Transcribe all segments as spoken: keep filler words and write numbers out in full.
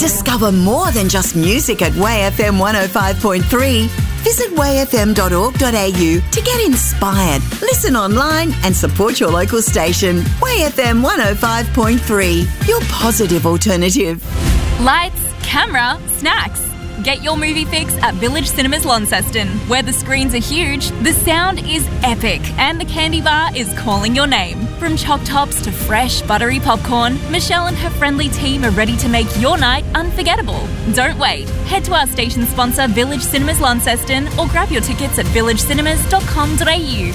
Discover more than just music at Way F M one oh five point three. Visit way f m dot org dot a u to get inspired, listen online and support your local station. Way F M one oh five point three, your positive alternative. Lights, camera, snacks. Get your movie fix at Village Cinemas Launceston, where the screens are huge, the sound is epic, and the candy bar is calling your name. From choc tops to fresh, buttery popcorn, Michelle and her friendly team are ready to make your night unforgettable. Don't wait. Head to our station sponsor, Village Cinemas Launceston, or grab your tickets at village cinemas dot com dot a u.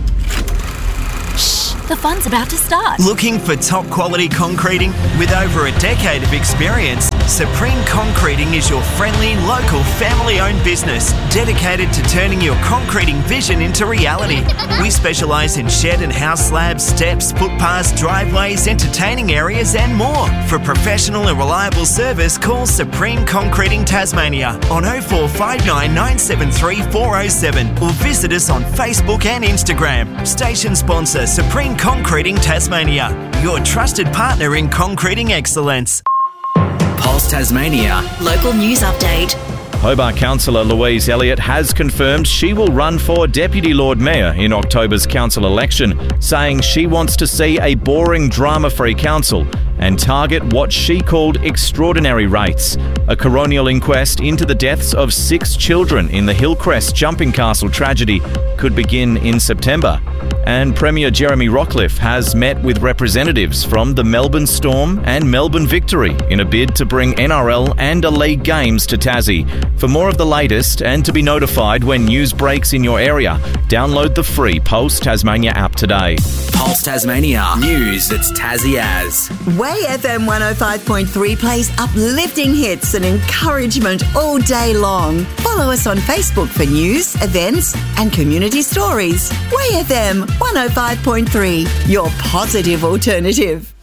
Shh, the fun's about to start. Looking for top quality concreting? With over a decade of experience, Supreme Concreting is your friendly, local, family-owned business dedicated to turning your concreting vision into reality. We specialise in shed and house slabs, steps, footpaths, driveways, entertaining areas and more. For professional and reliable service, call Supreme Concreting Tasmania on oh four five nine, nine seven three, four oh seven or visit us on Facebook and Instagram. Station sponsor Supreme Concreting Tasmania, your trusted partner in concreting excellence. Pulse Tasmania. Local news update. Hobart Councillor Louise Elliott has confirmed she will run for Deputy Lord Mayor in October's council election, saying she wants to see a boring, drama-free council and target what she called extraordinary rates. A coronial inquest into the deaths of six children in the Hillcrest Jumping Castle tragedy could begin in September. And Premier Jeremy Rockliff has met with representatives from the Melbourne Storm and Melbourne Victory in a bid to bring N R L and a league games to Tassie. For more of the latest and to be notified when news breaks in your area, download the free Pulse Tasmania app today. Pulse Tasmania. News that's Tassie as. Way F M one oh five point three plays uplifting hits and encouragement all day long. Follow us on Facebook for news, events and community stories. Way F M one oh five point three, your positive alternative.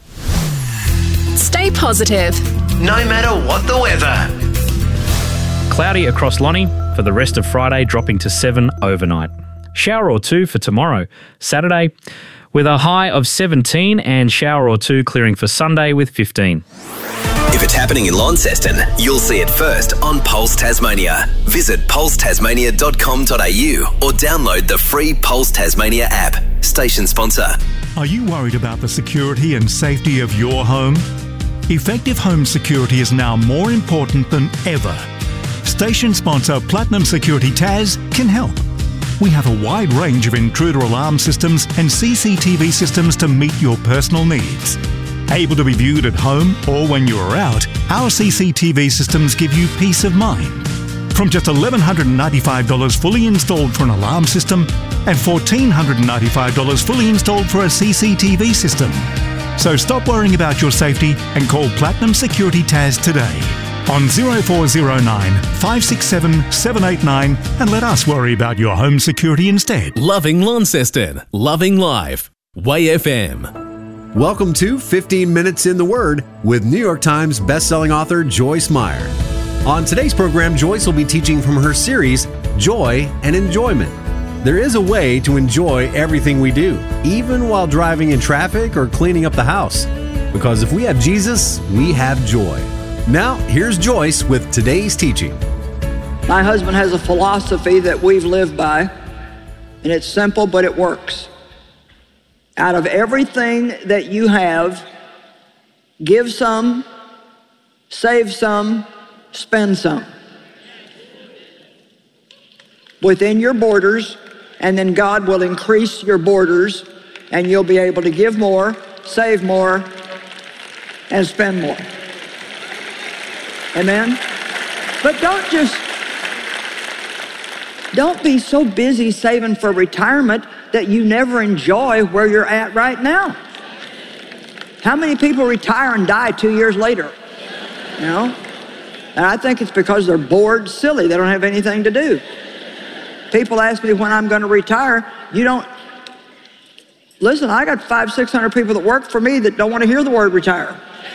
Stay positive. No matter what the weather. Cloudy across Lonnie for the rest of Friday, dropping to seven overnight. Shower or two for tomorrow, Saturday, with a high of seventeen, and shower or two clearing for Sunday with fifteen. If it's happening in Launceston, you'll see it first on Pulse Tasmania. Visit pulse tasmania dot com dot a u or download the free Pulse Tasmania app. Station sponsor. Are you worried about the security and safety of your home? Effective home security is now more important than ever. Station sponsor Platinum Security Tas can help. We have a wide range of intruder alarm systems and C C T V systems to meet your personal needs. Able to be viewed at home or when you are out, our C C T V systems give you peace of mind. From just one thousand one hundred ninety-five dollars fully installed for an alarm system and one thousand four hundred ninety-five dollars fully installed for a C C T V system. So stop worrying about your safety and call Platinum Security Tas today on oh four oh nine, five six seven, seven eight nine and let us worry about your home security instead. Loving Launceston. Loving life. Way F M. Welcome to fifteen minutes in the Word with New York Times bestselling author Joyce Meyer. On today's program, Joyce will be teaching from her series, Joy and Enjoyment. There is a way to enjoy everything we do, even while driving in traffic or cleaning up the house. Because if we have Jesus, we have joy. Now, here's Joyce with today's teaching. My husband has a philosophy that we've lived by, and it's simple, but it works. Out of everything that you have, give some, save some, spend some. Within your borders, and then God will increase your borders, and you'll be able to give more, save more, and spend more. Amen? But don't just, don't be so busy saving for retirement that you never enjoy where you're at right now. How many people retire and die two years later? You know? And I think it's because they're bored silly. They don't have anything to do. People ask me when I'm going to retire. You don't, listen, I got five, six hundred people that work for me that don't want to hear the word retire.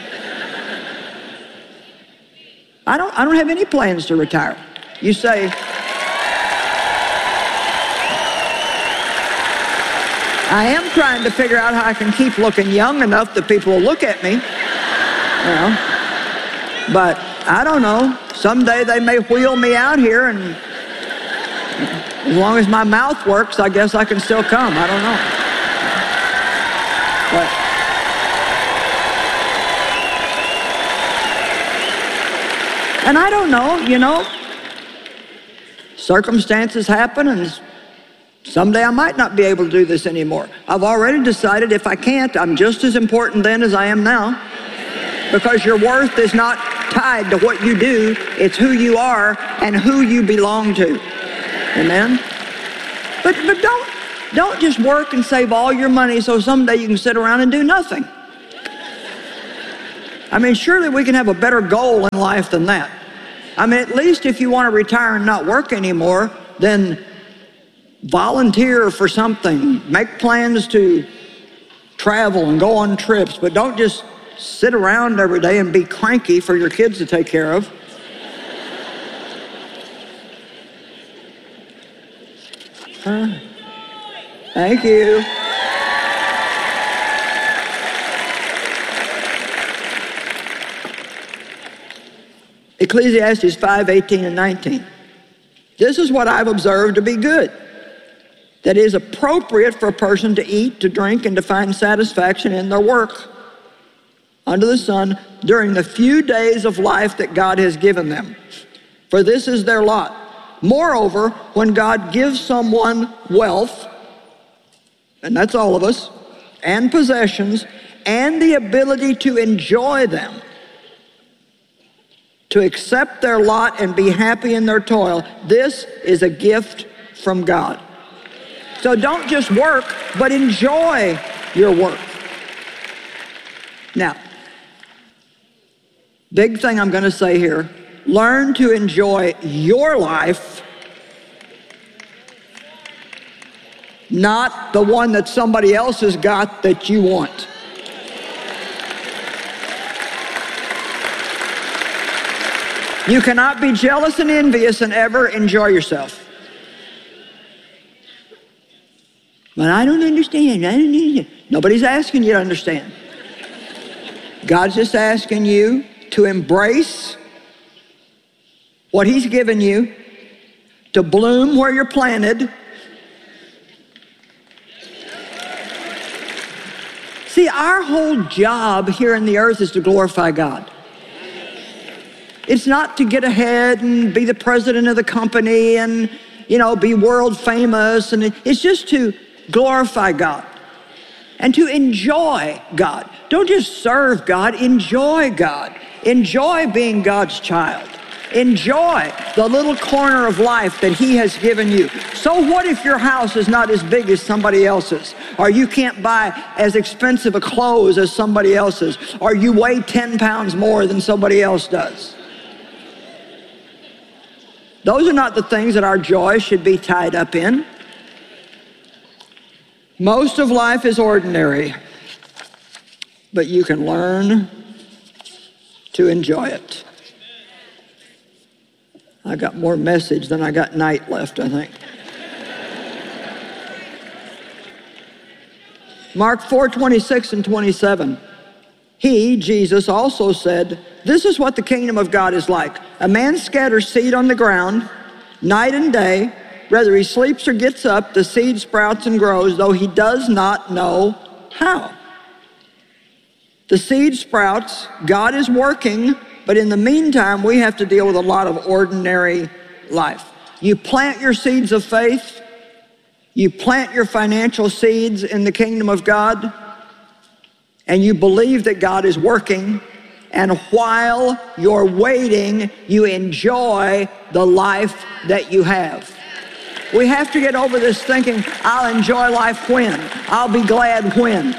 I don't, I don't have any plans to retire. You say, I am trying to figure out how I can keep looking young enough that people will look at me. You know? But I don't know. Someday they may wheel me out here, and as long as my mouth works, I guess I can still come. I don't know. But and I don't know, you know, circumstances happen, and someday I might not be able to do this anymore. I've already decided if I can't, I'm just as important then as I am now, because your worth is not tied to what you do. It's who you are and who you belong to. Amen? But, but don't, don't just work and save all your money so someday you can sit around and do nothing. I mean, surely we can have a better goal in life than that. I mean, at least if you want to retire and not work anymore, then volunteer for something. Make plans to travel and go on trips, but don't just sit around every day and be cranky for your kids to take care of. Huh? Thank you. Ecclesiastes five, eighteen and nineteen. This is what I've observed to be good, that is appropriate for a person to eat, to drink, and to find satisfaction in their work under the sun during the few days of life that God has given them. For this is their lot. Moreover, when God gives someone wealth, and that's all of us, and possessions, and the ability to enjoy them, to accept their lot and be happy in their toil, this is a gift from God. So don't just work, but enjoy your work. Now, big thing I'm going to say here, learn to enjoy your life, not the one that somebody else has got that you want. You cannot be jealous and envious and ever enjoy yourself. But I don't understand. I don't understand. Nobody's asking you to understand. God's just asking you to embrace what He's given you, to bloom where you're planted. See, our whole job here in the earth is to glorify God. It's not to get ahead and be the president of the company and, you know, be world famous. And it's just to glorify God and to enjoy God. Don't just serve God, enjoy God. Enjoy being God's child. Enjoy the little corner of life that He has given you. So what if your house is not as big as somebody else's? Or you can't buy as expensive a clothes as somebody else's? Or you weigh ten pounds more than somebody else does? Those are not the things that our joy should be tied up in. Most of life is ordinary, but you can learn to enjoy it. I got more message than I got night left, I think. Mark four, twenty-six and twenty-seven. He, Jesus, also said, this is what the kingdom of God is like. A man scatters seed on the ground night and day. Whether he sleeps or gets up, the seed sprouts and grows, though he does not know how. The seed sprouts, God is working, but in the meantime, we have to deal with a lot of ordinary life. You plant your seeds of faith, you plant your financial seeds in the kingdom of God, and you believe that God is working, and while you're waiting, you enjoy the life that you have. We have to get over this thinking, I'll enjoy life when, I'll be glad when.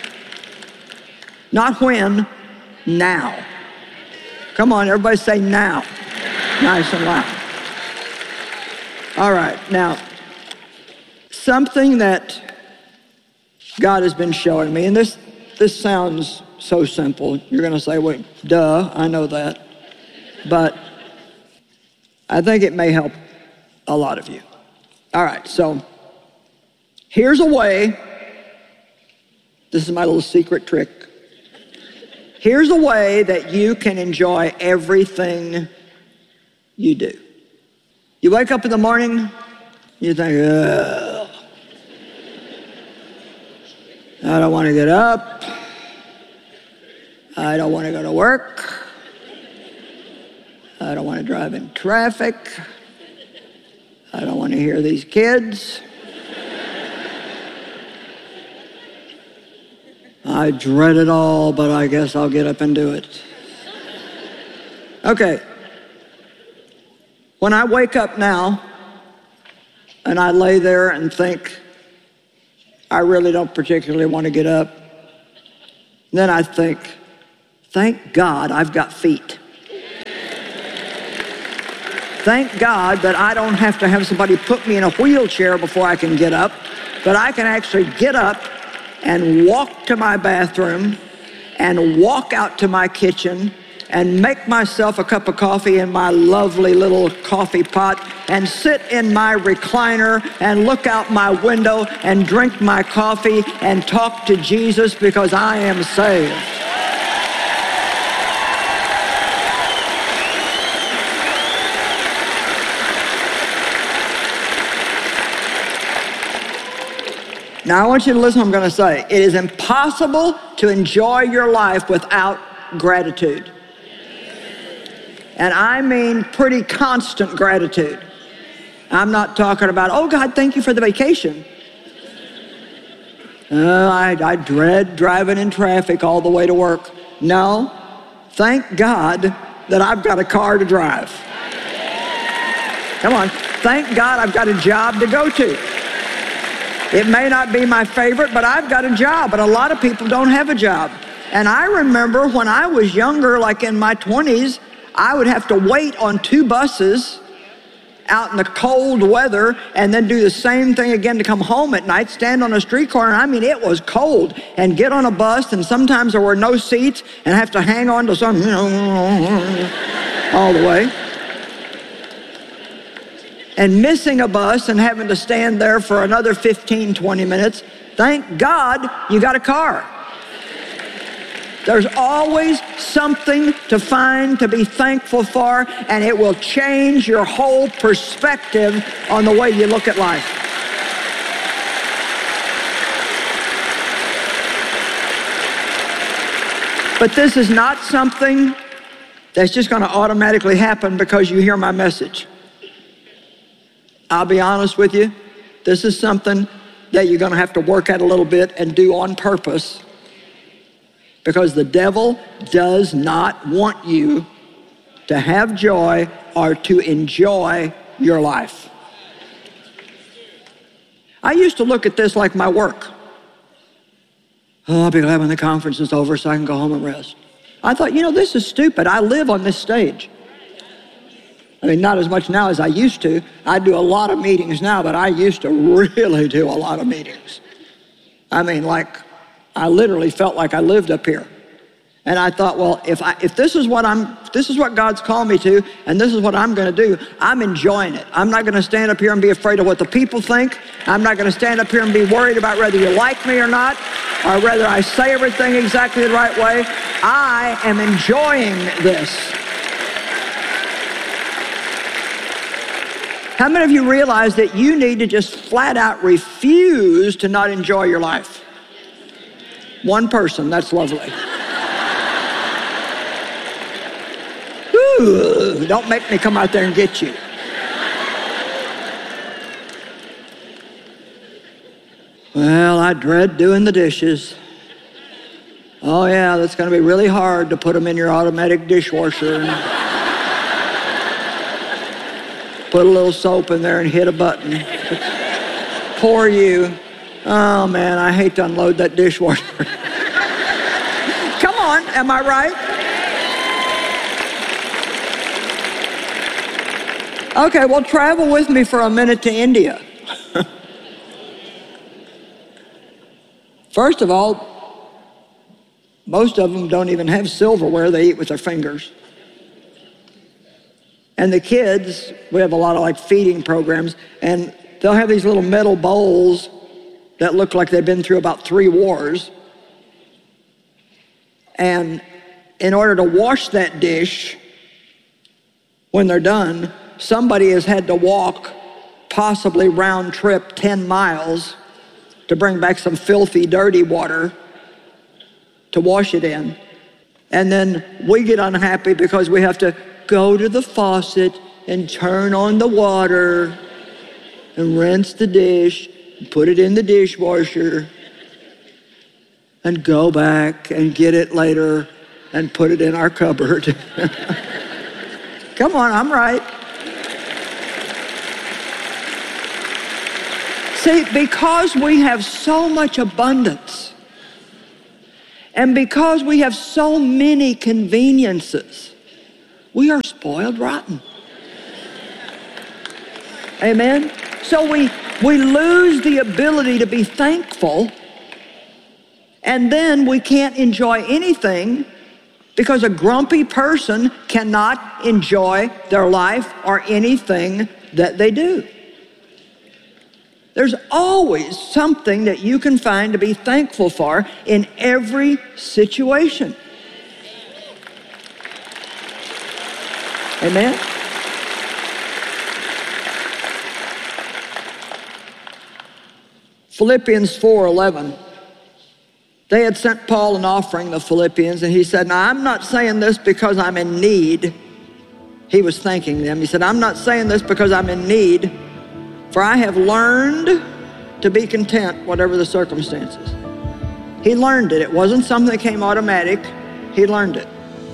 Not when, now. Come on, everybody say now. Nice and loud. All right, now, something that God has been showing me, and this This sounds so simple. You're going to say, well, duh, I know that. But I think it may help a lot of you. All right, so here's a way. This is my little secret trick. Here's a way that you can enjoy everything you do. You wake up in the morning, you think, ugh, I don't want to get up. I don't want to go to work. I don't want to drive in traffic. I don't want to hear these kids. I dread it all, but I guess I'll get up and do it. Okay. When I wake up now and I lay there and think, I really don't particularly want to get up, then I think, thank God I've got feet. Thank God that I don't have to have somebody put me in a wheelchair before I can get up, but I can actually get up and walk to my bathroom and walk out to my kitchen and make myself a cup of coffee in my lovely little coffee pot and sit in my recliner and look out my window and drink my coffee and talk to Jesus because I am saved. Now I want you to listen to what I'm going to say. It is impossible to enjoy your life without gratitude. And I mean pretty constant gratitude. I'm not talking about, oh God, thank you for the vacation. Uh, I, I dread driving in traffic all the way to work. No, thank God that I've got a car to drive. Come on, thank God I've got a job to go to. It may not be my favorite, but I've got a job, but a lot of people don't have a job. And I remember when I was younger, like in my twenties, I would have to wait on two buses out in the cold weather and then do the same thing again to come home at night, stand on a street corner. I mean, it was cold, and get on a bus, and sometimes there were no seats and have to hang on to some, you know, all the way. And missing a bus and having to stand there for another fifteen, twenty minutes. Thank God you got a car. There's always something to find to be thankful for, and it will change your whole perspective on the way you look at life. But this is not something that's just going to automatically happen because you hear my message. I'll be honest with you, this is something that you're going to have to work at a little bit and do on purpose, because the devil does not want you to have joy or to enjoy your life. I used to look at this like my work. Oh, I'll be glad when the conference is over so I can go home and rest. I thought, you know, this is stupid. I live on this stage. I mean, not as much now as I used to. I do a lot of meetings now, but I used to really do a lot of meetings. I mean, like, I literally felt like I lived up here. And I thought, well, if I, if this is what I'm, if this is what God's called me to, and this is what I'm going to do, I'm enjoying it. I'm not going to stand up here and be afraid of what the people think. I'm not going to stand up here and be worried about whether you like me or not, or whether I say everything exactly the right way. I am enjoying this. How many of you realize that you need to just flat out refuse to not enjoy your life? One person, that's lovely. Ooh, don't make me come out there and get you. Well, I dread doing the dishes. Oh yeah, that's going to be really hard to put them in your automatic dishwasher and put a little soap in there and hit a button. Poor you. Oh man, I hate to unload that dishwasher. Come on, am I right? Okay, well, travel with me for a minute to India. First of all, most of them don't even have silverware. They eat with their fingers. And the kids, we have a lot of like feeding programs, and they'll have these little metal bowls that look like they've been through about three wars. And in order to wash that dish, when they're done, somebody has had to walk possibly round trip ten miles to bring back some filthy, dirty water to wash it in. And then we get unhappy because we have to go to the faucet and turn on the water and rinse the dish, and put it in the dishwasher, and go back and get it later and put it in our cupboard. Come on, I'm right. See, because we have so much abundance, and because we have so many conveniences, we are spoiled rotten. Amen? So we, we lose the ability to be thankful, and then we can't enjoy anything because a grumpy person cannot enjoy their life or anything that they do. There's always something that you can find to be thankful for in every situation. Amen? Philippians four eleven. They had sent Paul an offering, the Philippians, and he said, now I'm not saying this because I'm in need. He was thanking them. He said, I'm not saying this because I'm in need, for I have learned to be content, whatever the circumstances. He learned it. It wasn't something that came automatic. He learned it.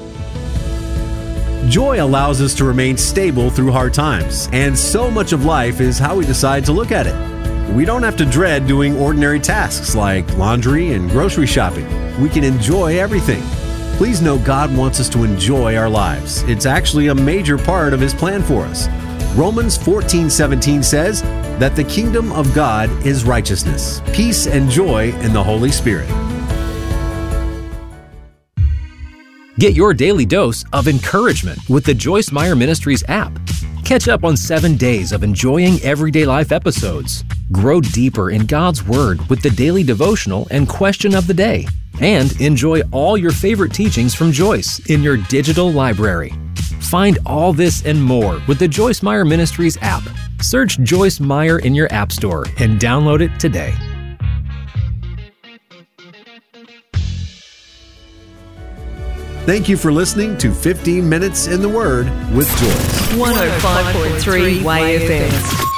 Joy allows us to remain stable through hard times, and so much of life is how we decide to look at it. We don't have to dread doing ordinary tasks like laundry and grocery shopping. We can enjoy everything. Please know God wants us to enjoy our lives. It's actually a major part of His plan for us. Romans fourteen seventeen says that the kingdom of God is righteousness, peace, and joy in the Holy Spirit. Get your daily dose of encouragement with the Joyce Meyer Ministries app. Catch up on seven days of enjoying everyday life episodes. Grow deeper in God's Word with the daily devotional and question of the day. And enjoy all your favorite teachings from Joyce in your digital library. Find all this and more with the Joyce Meyer Ministries app. Search Joyce Meyer in your app store and download it today. Thank you for listening to fifteen minutes in the Word with Joyce. one oh five point three Y F M.